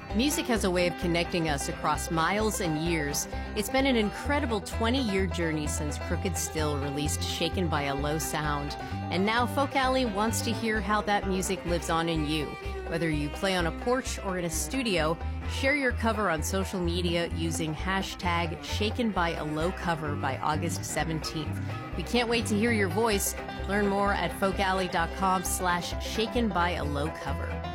Music has a way of connecting us across miles and years. It's been an incredible 20-year journey since Crooked Still released Shaken by a Low Sound. And now Folk Alley wants to hear how that music lives on in you. Whether you play on a porch or in a studio, share your cover on social media using hashtag Shaken by a Low Cover by August 17th. We can't wait to hear your voice. Learn more at folkalley.com/shakenbyalowcover.